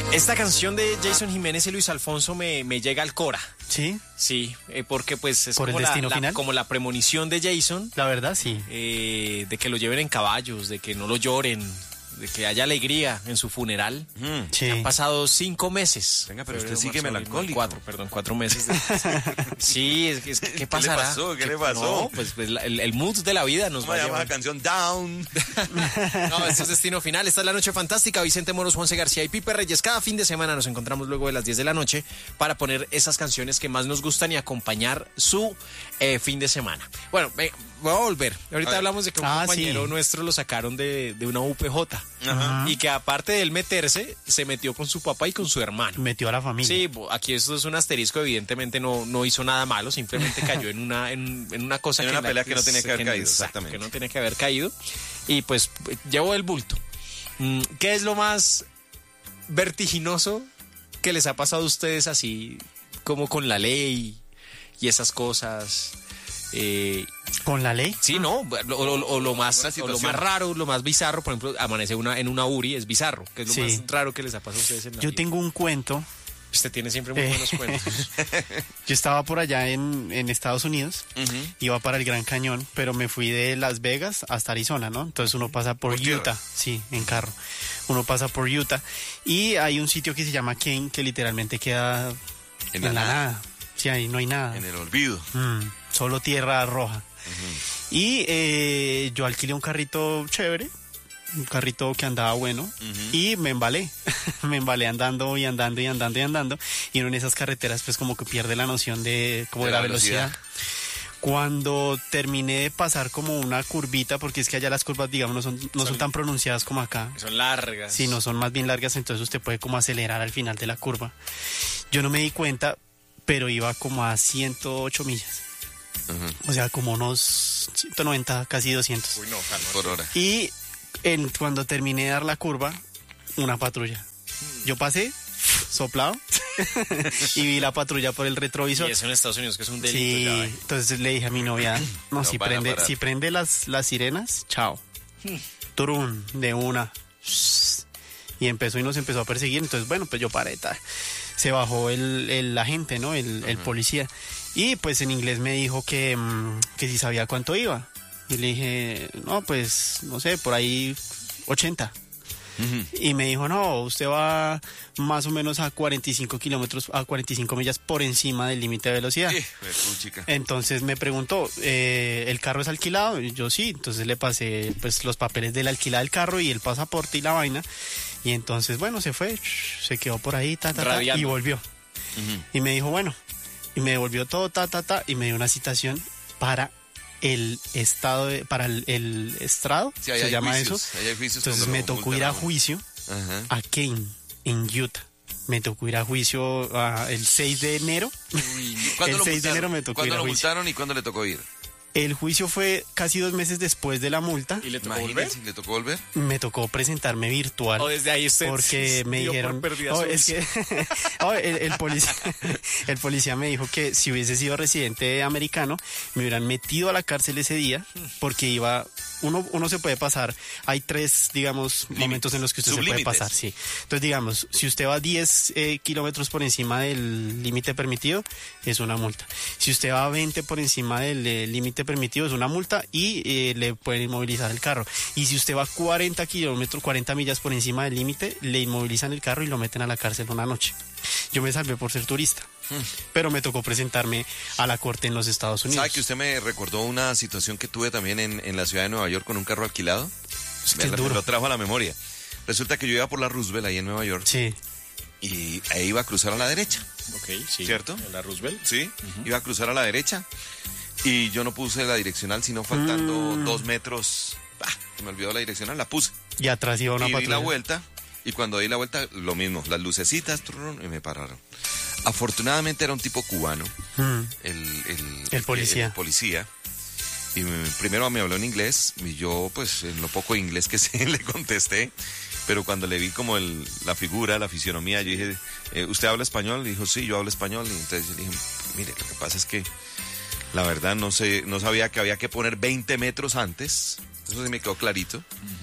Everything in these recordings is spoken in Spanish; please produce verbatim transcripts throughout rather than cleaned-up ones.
Esta canción de Jason Jiménez y Luis Alfonso me, me llega al cora. ¿Sí? Sí, eh, porque pues es ¿Por como, el la, destino la- final? como la premonición de Jason, La verdad, sí. eh, de que lo lleven en caballos, de que no lo lloren, de que haya alegría en su funeral. Mm. Sí. Han pasado cinco meses. Venga, pero Febrero, usted sigue marzo, abril, melancólico. Cuatro, perdón, cuatro meses. De... sí, es, que- es que, ¿qué pasará? pasó? ¿Qué le pasó? No, pues, pues, la- el, el mood de la vida nos ¿Cómo va se llama la llevando. canción? Down. No, esto es Destino Final. Esta es La Noche Fantástica. Vicente Moros, Juanse García y Pipe Reyes. Cada fin de semana nos encontramos luego de las diez de la noche para poner esas canciones que más nos gustan y acompañar su eh, fin de semana. Bueno, ve- voy a volver. Ahorita A ver. hablamos de que un Ah, compañero sí. nuestro lo sacaron de, de una U P J. Ajá. Y que aparte de él meterse, se metió con su papá y con su hermano. Metió a la familia. Sí, bo- aquí esto es un asterisco, evidentemente no, no hizo nada malo, simplemente cayó en una, en, en una cosa En que una la- pelea que no tenía que haber caído, exacto, exactamente. que no tenía que haber caído, y pues llevó el bulto. Mm, ¿Qué es lo más vertiginoso que les ha pasado a ustedes así, como con la ley y esas cosas? Eh, ¿Con la ley? sí, ¿no? O, o- o lo más, Una o lo situación. más raro, lo más bizarro, por ejemplo, amanece una, en una U R I, es bizarro, que es lo Sí. más raro que les ha pasado a ustedes en la Yo vida. tengo un cuento. Usted tiene siempre muy Eh. buenos cuentos. Yo estaba por allá en, en Estados Unidos, Ujú. iba para el Gran Cañón, pero me fui de Las Vegas hasta Arizona, ¿no? Entonces uno pasa por, Por tierra. Utah, sí, en carro. Uno pasa por Utah y hay un sitio que se llama Kane que literalmente queda En en, la la nada. nada. Sí, ahí no hay nada. En el olvido. Mm, solo tierra roja. Y eh, yo alquilé un carrito chévere, un carrito que andaba bueno, y me embalé. me embalé andando y andando y andando y andando. Y uno en esas carreteras pues como que pierde la noción de, como De de la la velocidad. velocidad. Cuando terminé de pasar como una curvita, porque es que allá las curvas, digamos, no son, no son, Son- tan pronunciadas como acá. Son largas. Sí, no son más bien largas, entonces usted puede como acelerar al final de la curva. Yo no me di cuenta, pero iba como a ciento ocho millas. Ujú. O sea, como unos ciento noventa, casi doscientos. Uy, no, calma. Por hora. Y en, cuando terminé de dar la curva, una patrulla. Yo pasé, soplado, y vi la patrulla por el retrovisor. Y eso en Estados Unidos, que es un delito. Sí, ya ve. entonces le dije a mi novia, no, No si van a prende, parar. si prende las, las sirenas, chao. Turun, de una. Y empezó y nos empezó a perseguir, entonces bueno, pues yo paré, ta. Se bajó el, el agente, ¿no? El, el policía. Y pues en inglés me dijo que, mm, que si sabía cuánto iba. Y le dije, no, pues, no sé, por ahí ochenta. Ujú. Y me dijo, no, usted va más o menos a cuarenta y cinco kilómetros, a cuarenta y cinco millas por encima del límite de velocidad. Sí, pues, chica. Entonces me preguntó, eh, ¿el carro es alquilado? Y yo sí, entonces le pasé pues los papeles de la alquilada del carro y el pasaporte y la vaina. Y entonces, bueno, se fue, se quedó por ahí, ta, ta, ta, Radiando. y volvió. Ujú. Y me dijo, bueno, y me devolvió todo, ta, ta, ta, y me dio una citación para el estado, de- para el, el estrado, Sí, ahí se hay llama juicios, eso. ahí hay juicios Entonces cuando me lo tocó multan ir a a uno. juicio Ajá. a Kane, en Utah. Me tocó ir a juicio ah, el seis de enero. ¿Cuándo El lo seis de multaron? enero me tocó ¿Cuándo ir a lo juicio. multaron y cuándo le tocó ir? El juicio fue casi dos meses después de la multa. ¿Y le tocó volver? Imagínense, ¿le tocó volver? Me tocó presentarme virtual. O desde ahí usted Porque me dio por dijeron, perdida oh, su es que oh, el, el policía, el policía me dijo que si hubiese sido residente americano me hubieran metido a la cárcel ese día porque iba, uno, uno se puede pasar, hay tres, digamos, momentos en los que usted se puede Sublímites. pasar, sí. Entonces, digamos, si usted va diez eh, kilómetros por encima del límite permitido, es una multa. Si usted va veinte por encima del eh, límite permitido, es una multa y eh, le pueden inmovilizar el carro. Y si usted va cuarenta kilómetros, cuarenta millas por encima del límite, le inmovilizan el carro y lo meten a la cárcel una noche. Yo me salvé por ser turista, pero me tocó presentarme a la corte en los Estados Unidos. ¿Sabe que usted me recordó una situación que tuve también en, en la ciudad de Nueva York con un carro alquilado? Es que Me, es me duro. lo trajo a la memoria. Resulta que yo iba por la Roosevelt ahí en Nueva York Sí. y ahí iba a cruzar a la derecha, Ok, sí. ¿Cierto? En la Roosevelt. ¿sí? Iba a cruzar a la derecha y yo no puse la direccional, sino faltando Mm. dos metros. Ah, se me olvidó la direccional, la puse. Y atrás iba una y di patrulla. la vuelta y cuando di la vuelta, lo mismo, las lucecitas, trrrrun, y me pararon. Afortunadamente era un tipo cubano, Mm. el, el, El policía. el policía. Y me- primero me habló en inglés y yo pues en lo poco inglés que sé le contesté, pero cuando le vi como el, la figura, la fisionomía, yo dije, eh, ¿usted habla español? Y dijo, sí, yo hablo español. Y entonces yo le dije, mire, lo que pasa es que la verdad no sé, no sabía que había que poner veinte metros antes, eso sí me quedó clarito.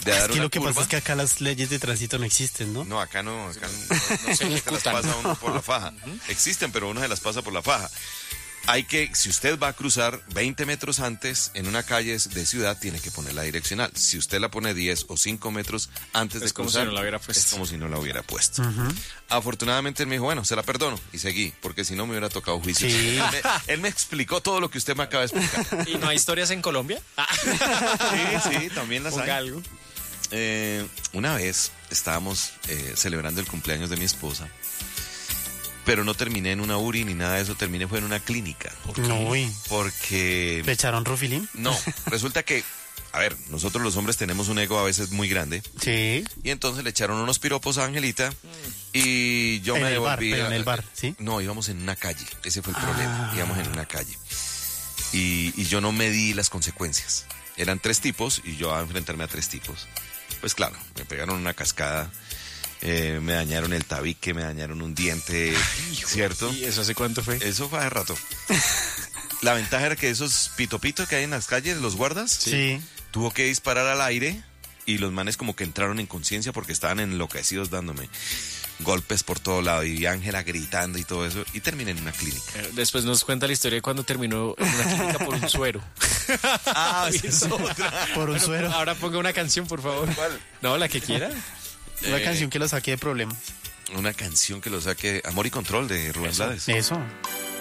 de dar Es que una lo que curva. pasa es que acá las leyes de tránsito no existen, ¿no? No, acá no, acá no, no se se las ejecutan. pasa uno por la faja. Existen, pero uno se las pasa por la faja. Hay que, si usted va a cruzar veinte metros antes en una calle de ciudad, tiene que poner la direccional. Si usted la pone diez o cinco metros antes Es de como cruzar, si no la hubiera puesto. es como si no la hubiera puesto. Afortunadamente él me dijo, bueno, se la perdono, y seguí, porque si no me hubiera tocado juicio. Sí. Él, me, él me explicó todo lo que usted me acaba de explicar. ¿Y no hay historias en Colombia? Ah, Sí, sí, también las ponga hay. algo. Eh, una vez estábamos eh, celebrando el cumpleaños de mi esposa, pero no terminé en una U R I ni nada de eso, terminé fue en una clínica. No, uy. Porque... ¿Le echaron rufilín? No, resulta que, a ver, nosotros los hombres tenemos un ego a veces muy grande, Sí. y entonces le echaron unos piropos a Angelita, y yo En me el bar, devolví. pero a- en el bar, ¿sí? No, íbamos en una calle, ese fue el Ah. problema, íbamos en una calle. Y, y yo no medí las consecuencias. Eran tres tipos, y yo a enfrentarme a tres tipos. Pues claro, me pegaron una cascada, eh, me dañaron el tabique, me dañaron un diente, ¿cierto? ¿Y eso hace cuánto fue? Eso fue hace rato. La ventaja era que esos pitopitos que hay en las calles, los guardas, Sí. tuvo que disparar al aire y los manes como que entraron en conciencia porque estaban enloquecidos dándome golpes por todo lado y Ángela gritando y todo eso y terminé en una clínica. Eh, Después nos cuenta la historia de cuando terminó en una clínica por un suero. Ah, esa es otra. Por un suero. Ahora ponga una canción, por favor. ¿Cuál? No, la que quiera. Una Eh, canción que lo saque de problemas. Una canción que lo saque, Amor y Control de Rubén Blades. Eso.